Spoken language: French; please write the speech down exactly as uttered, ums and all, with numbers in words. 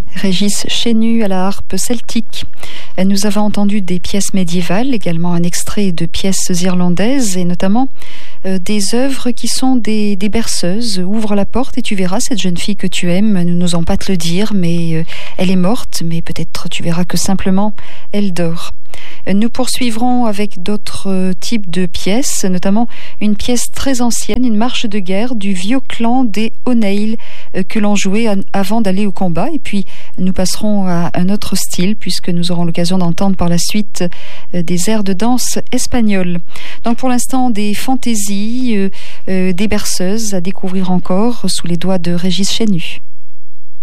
Régis Chenu à la harpe celtique. Nous avons entendu des pièces médiévales, également un extrait de pièces irlandaises et notamment euh, des œuvres qui sont des, des berceuses. Ouvre la porte et tu verras cette jeune fille que tu aimes. Nous n'osons pas te le dire, mais euh, elle est morte, mais peut-être tu verras que simplement elle dort. Nous poursuivrons avec d'autres euh, types de pièces, notamment une pièce très ancienne, une marche de guerre du vieux clan des O'Neill euh, que l'on jouait an- avant d'aller au combat. Et puis nous passerons à un autre style puisque nous aurons l'occasion d'entendre par la suite euh, des airs de danse espagnols. Donc pour l'instant des fantaisies, euh, euh, des berceuses à découvrir encore sous les doigts de Régis Chenu.